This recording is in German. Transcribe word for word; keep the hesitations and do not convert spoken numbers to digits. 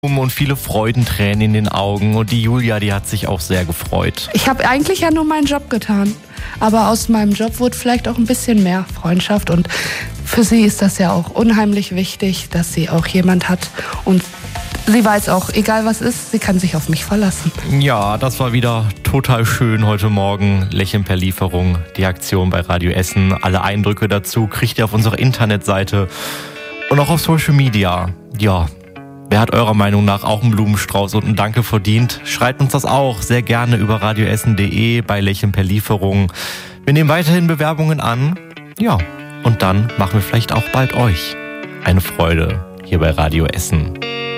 und viele Freudentränen in den Augen. Und die Julia, die hat sich auch sehr gefreut. Ich habe eigentlich ja nur meinen Job getan. Aber aus meinem Job wurde vielleicht auch ein bisschen mehr Freundschaft. Und für sie ist das ja auch unheimlich wichtig, dass sie auch jemand hat. Und sie weiß auch, egal was ist, sie kann sich auf mich verlassen. Ja, das war wieder total schön heute Morgen. Lächeln per Lieferung, die Aktion bei Radio Essen. Alle Eindrücke dazu kriegt ihr auf unserer Internetseite und auch auf Social Media. Ja, wer hat eurer Meinung nach auch einen Blumenstrauß und ein Danke verdient? Schreibt uns das auch sehr gerne über radioessen punkt de bei Lächeln per Lieferung. Wir nehmen weiterhin Bewerbungen an. Ja, und dann machen wir vielleicht auch bald euch eine Freude hier bei Radio Essen.